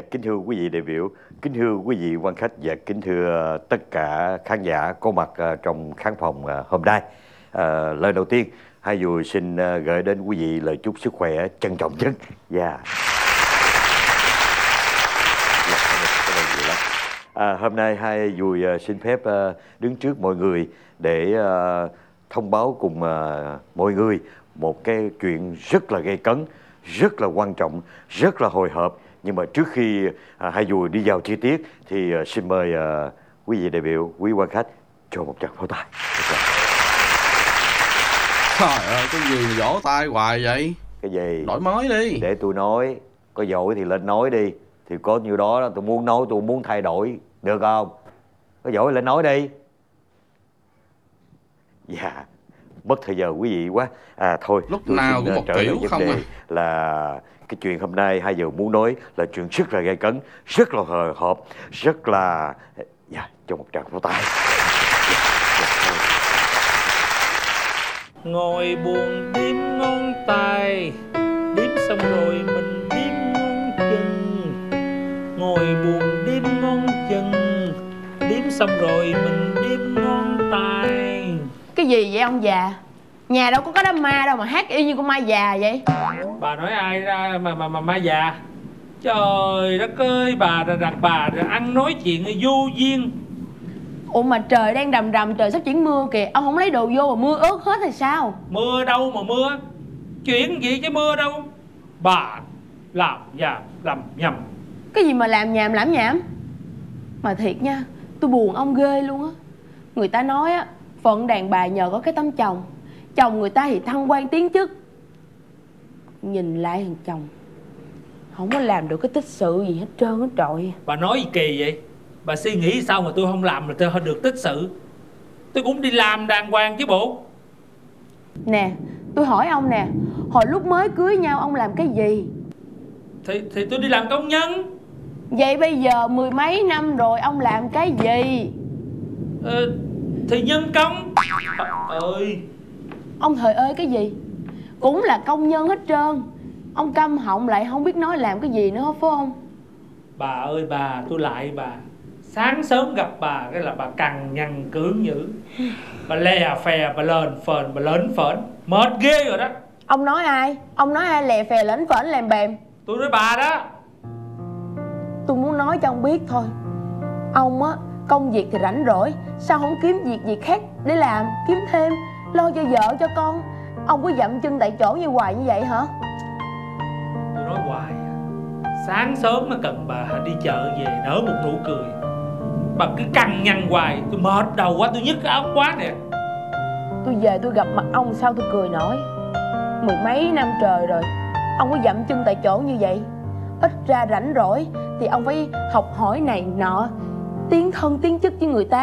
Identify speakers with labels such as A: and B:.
A: kính thưa quý vị đại biểu, kính thưa quý vị quan khách và kính thưa tất cả khán giả có mặt trong khán phòng hôm nay. Lời đầu tiên, Hai Dùi xin gửi đến quý vị lời chúc sức khỏe trân trọng nhất. Hôm nay Hai Dùi xin phép đứng trước mọi người để thông báo cùng mọi người một cái chuyện rất là gây cấn, rất là quan trọng, rất là hồi hộp. Nhưng mà trước khi Hai Dùi đi vào chi tiết thì xin mời quý vị đại biểu, quý quan khách cho một tràng pháo tay.
B: Trời ơi, cái gì mà vỗ tay hoài vậy?
A: Cái gì?
B: Đổi mới đi.
A: Để tôi nói, có dội thì lên nói đi. Thì có nhiêu đó tôi muốn nói, tôi muốn thay đổi, được không? Có dội lên nói đi. Dạ, mất thời giờ quý vị quá. Thôi,
B: lúc nào cũng một kiểu không à.
A: Là cái chuyện hôm nay Hai Dùi muốn nói là chuyện rất là gay cấn, rất là hồi hộp, rất là... Dạ, cho một tràng pháo tay.
C: Ngồi buồn đếm ngón tay, đếm xong rồi mình đếm ngón chân. Ngồi buồn đếm ngón chân, đếm xong rồi mình đếm ngón tay.
D: Cái gì vậy ông già? Nhà đâu có đám ma đâu mà hát y như con ma già vậy?
C: Bà nói ai ra mà ma già? Trời đất ơi, bà rằng bà ăn nói chuyện vô duyên.
D: Ủa mà trời đang rầm rầm, trời sắp chuyển mưa kìa. Ông không lấy đồ vô mà mưa ướt hết hay sao?
C: Mưa đâu mà mưa? Chuyện gì chứ mưa đâu? Bà làm nhầm.
D: Cái gì mà làm nhảm? Mà thiệt nha, tôi buồn ông ghê luôn á. Người ta nói á, phận đàn bà nhờ có cái tấm chồng. Chồng người ta thì thăng quan tiến chức. Nhìn lại thằng chồng không có làm được cái tích sự gì hết trơn hết trọi.
C: Bà nói gì kỳ vậy? Bà suy nghĩ sao mà tôi không làm là tôi được tích sự? Tôi cũng đi làm đàng hoàng chứ bộ.
D: Nè, tôi hỏi ông nè, hồi lúc mới cưới nhau ông làm cái gì?
C: Thì tôi đi làm công nhân.
D: Vậy bây giờ mười mấy năm rồi ông làm cái gì?
C: Thì nhân công. Ơi,
D: ông thời ơi cái gì? Cũng là công nhân hết trơn. Ông câm họng lại không biết nói làm cái gì nữa phải không?
C: Bà ơi bà, tôi lại bà. Sáng sớm gặp bà cái là bà cằn nhằn cưỡng nhữ. Bà lè phè, bà lờn phờn, bà lến phởn. Mệt ghê rồi đó.
D: Ông nói ai? Ông nói ai lè phè lến phởn làm bèm?
C: Tôi nói bà đó.
D: Tôi muốn nói cho ông biết thôi. Ông á, công việc thì rảnh rỗi, sao không kiếm việc gì khác để làm, kiếm thêm, lo cho vợ cho con. Ông cứ dậm chân tại chỗ như hoài như vậy hả?
C: Tôi nói hoài. Sáng sớm mà cần bà đi chợ về nở một nụ cười. Bà cứ cằn nhằn hoài, tôi mệt đầu quá, tôi nhức óc quá nè.
D: Tôi về tôi gặp mặt ông sao tôi cười nổi. Mười mấy năm trời rồi ông có dậm chân tại chỗ như vậy. Ít ra rảnh rỗi thì ông phải học hỏi này nọ, tiến thân tiến chức với người ta.